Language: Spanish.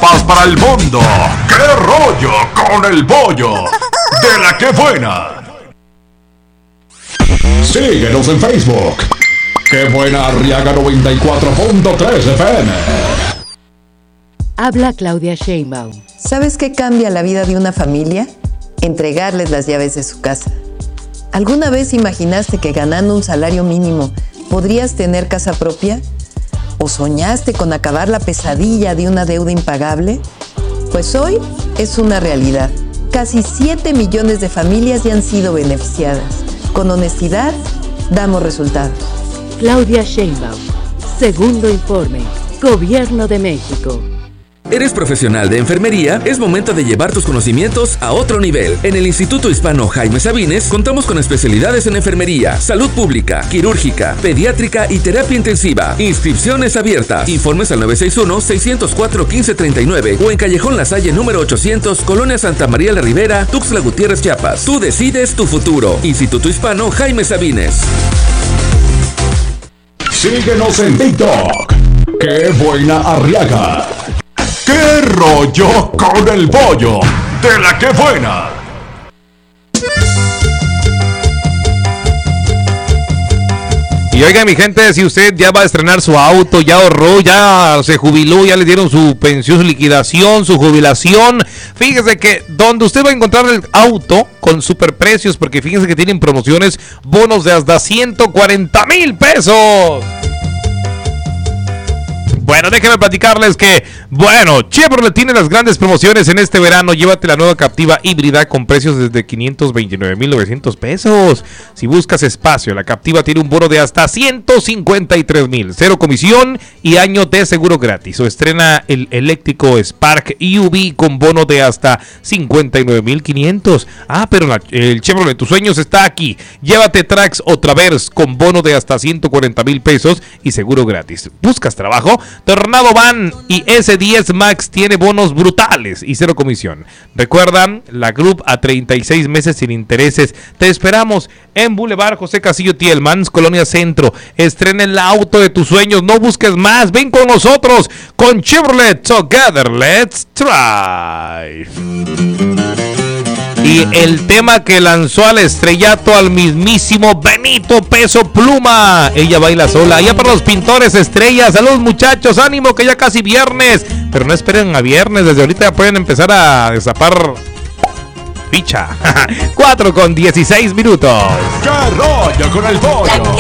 chapas para el mundo. ¡Qué rollo con el pollo! ¡De la que buena! Síguenos en Facebook. ¡Qué buena Arriaga 94.3 FM! Habla Claudia Sheinbaum. ¿Sabes qué cambia la vida de una familia? Entregarles las llaves de su casa. ¿Alguna vez imaginaste que ganando un salario mínimo podrías tener casa propia? ¿O soñaste con acabar la pesadilla de una deuda impagable? Pues hoy es una realidad. Casi 7 millones de familias ya han sido beneficiadas. Con honestidad, damos resultados. Claudia Sheinbaum. Segundo informe. Gobierno de México. ¿Eres profesional de enfermería? Es momento de llevar tus conocimientos a otro nivel. En el Instituto Hispano Jaime Sabines contamos con especialidades en enfermería, salud pública, quirúrgica, pediátrica y terapia intensiva. Inscripciones abiertas. Informes al 961-604-1539 o en Callejón La Salle número 800, Colonia Santa María la Ribera, Tuxtla Gutiérrez, Chiapas. Tú decides tu futuro. Instituto Hispano Jaime Sabines. Síguenos en TikTok. ¡Qué buena Arriaga! ¡Qué rollo con el pollo! ¡De la que buena! Y oiga, mi gente, si usted ya va a estrenar su auto, ya ahorró, ya se jubiló, ya le dieron su pensión, su liquidación, su jubilación, fíjese que donde usted va a encontrar el auto con superprecios, porque fíjense que tienen promociones, bonos de hasta 140,000 pesos. Bueno, déjenme platicarles que, Chevrolet tiene las grandes promociones en este verano. Llévate la nueva Captiva híbrida con precios desde 529,900 pesos. Si buscas espacio, la Captiva tiene un bono de hasta 153,000, cero comisión y año de seguro gratis. O estrena el eléctrico Spark UV con bono de hasta 59,500. Pero el Chevrolet de tus sueños está aquí. Llévate Trax o Traverse con bono de hasta 140,000 pesos y seguro gratis. ¿Buscas trabajo? Tornado Van y S10 Max tiene bonos brutales y cero comisión. Recuerdan, la Group a 36 meses sin intereses. Te esperamos en Boulevard José Casillo Tielmans, Colonia Centro. Estrena el auto de tus sueños, no busques más. Ven con nosotros, con Chevrolet Together. Let's try. Y el tema que lanzó al estrellato al mismísimo Benito Peso Pluma. Ella baila sola. Ya para los pintores estrellas. Saludos, muchachos. Ánimo que ya casi viernes. Pero no esperen a viernes. Desde ahorita ya pueden empezar a destapar ficha. 4:16. ¡Qué rollo con el pollo!